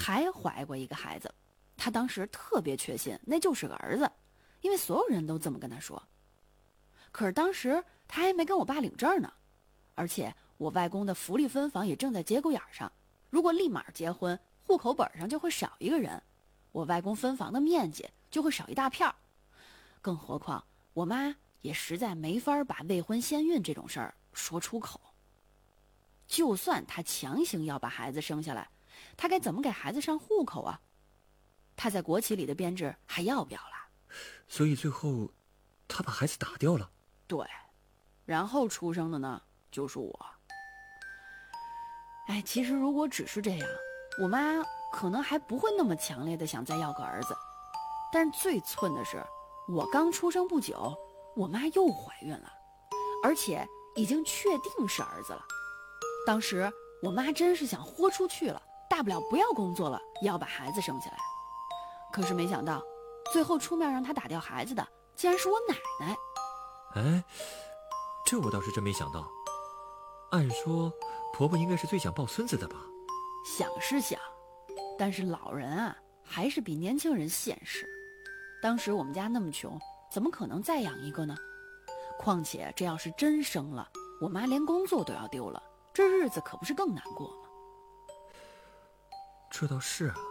还怀过一个孩子，他当时特别确信那就是个儿子，因为所有人都这么跟他说。可是当时他还没跟我爸领证呢，而且我外公的福利分房也正在节骨眼上，如果立马结婚，户口本上就会少一个人，我外公分房的面积就会少一大片。更何况我妈也实在没法把未婚先孕这种事儿说出口。就算她强行要把孩子生下来，她该怎么给孩子上户口啊？她在国企里的编制还要不要了？ 所以最后她把孩子打掉了。 对，然后出生的呢就是我。其实如果只是这样，我妈可能还不会那么强烈的想再要个儿子。但是最寸的是，我刚出生不久，我妈又怀孕了，而且已经确定是儿子了。当时我妈真是想豁出去了，大不了不要工作了，也要把孩子生下来。可是没想到，最后出面让她打掉孩子的，竟然是我奶奶。 这我倒是真没想到。按说婆婆应该是最想抱孙子的吧？ 想是想，但是老人啊，还是比年轻人现实。当时我们家那么穷，怎么可能再养一个呢？况且这要是真生了，我妈连工作都要丢了，这日子可不是更难过吗？ 这倒是啊。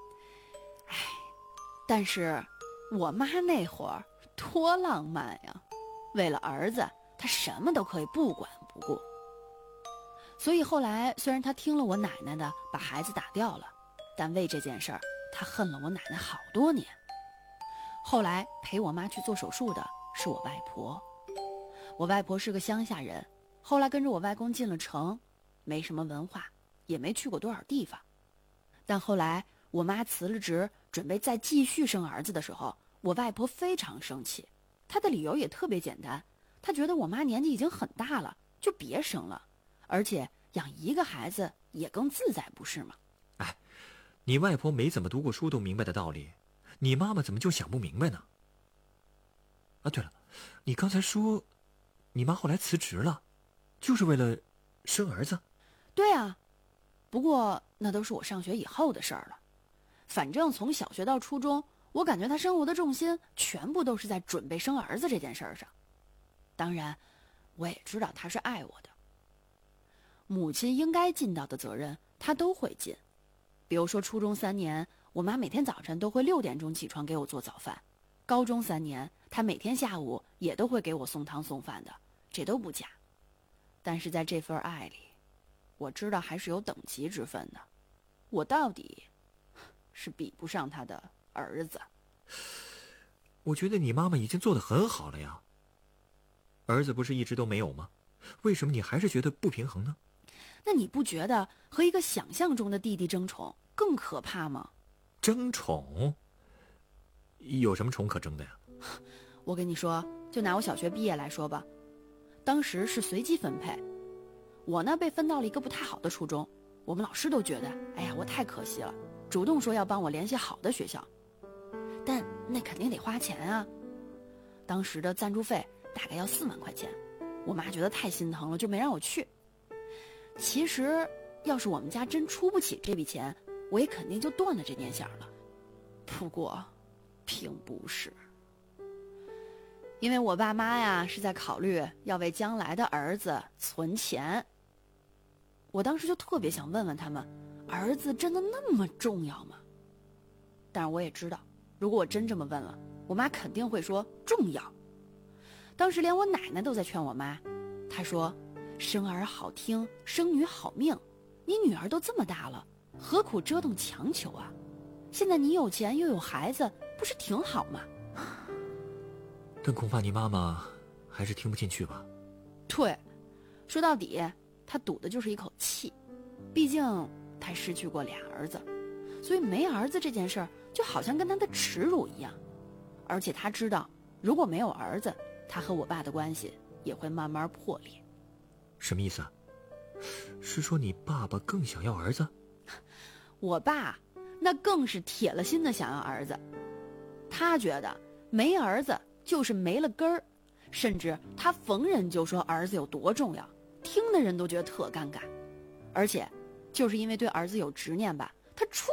但是我妈那会儿多浪漫呀，为了儿子，她什么都可以不管不顾。所以后来虽然她听了我奶奶的，把孩子打掉了，但为这件事儿，她恨了我奶奶好多年。后来陪我妈去做手术的是我外婆，我外婆是个乡下人，后来跟着我外公进了城，没什么文化，也没去过多少地方。但后来我妈辞了职，准备再继续生儿子的时候，我外婆非常生气，她的理由也特别简单，她觉得我妈年纪已经很大了，就别生了，而且养一个孩子也更自在，不是吗？ 你外婆没怎么读过书都明白的道理，你妈妈怎么就想不明白呢？对了，你刚才说你妈后来辞职了，就是为了生儿子？ 对啊，不过那都是我上学以后的事儿了。反正从小学到初中，我感觉她生活的重心全部都是在准备生儿子这件事儿上。当然，我也知道她是爱我的。母亲应该尽到的责任，她都会尽。比如说初中3年，我妈每天早晨都会6点钟起床给我做早饭；高中3年，她每天下午也都会给我送汤送饭的，这都不假。但是在这份爱里，我知道还是有等级之分的，我到底是比不上她的儿子。 我觉得你妈妈已经做得很好了呀。儿子不是一直都没有吗？为什么你还是觉得不平衡呢？ 那你不觉得和一个想象中的弟弟争宠更可怕吗？ 争宠？有什么宠可争的呀？ 我跟你说，就拿我小学毕业来说吧，当时是随机分配，我呢被分到了一个不太好的初中，我们老师都觉得，我太可惜了，主动说要帮我联系好的学校，但那肯定得花钱啊。当时的赞助费大概要4万块钱，我妈觉得太心疼了，就没让我去。其实要是我们家真出不起这笔钱，我也肯定就断了这念想了。不过并不是，因为我爸妈呀是在考虑要为将来的儿子存钱。我当时就特别想问问他们，儿子真的那么重要吗？但是我也知道，如果我真这么问了，我妈肯定会说重要。当时连我奶奶都在劝我妈，她说生儿好听，生女好命，你女儿都这么大了，何苦折腾强求啊？现在你有钱又有孩子，不是挺好吗？ 但恐怕你妈妈还是听不进去吧。 对，说到底她赌的就是一口气，毕竟她失去过2儿子，所以没儿子这件事儿就好像跟她的耻辱一样。而且她知道，如果没有儿子，她和我爸的关系也会慢慢破裂。 什么意思啊？是说你爸爸更想要儿子？ 我爸那更是铁了心的想要儿子，他觉得没儿子就是没了根儿，甚至他逢人就说儿子有多重要，听的人都觉得特尴尬。而且就是因为对儿子有执念吧，他